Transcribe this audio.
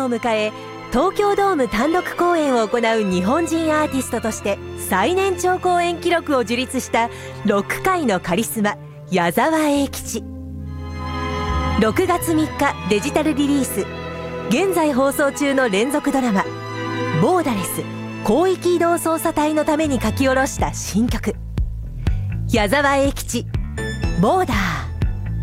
を迎え、東京ドーム単独公演を行う日本人アーティストとして最年長公演記録を樹立したロック界のカリスマ、矢沢永吉。6月3日デジタルリリース、現在放送中の連続ドラマボーダレス広域移動捜査隊のために書き下ろした新曲、矢沢永吉ボーダー。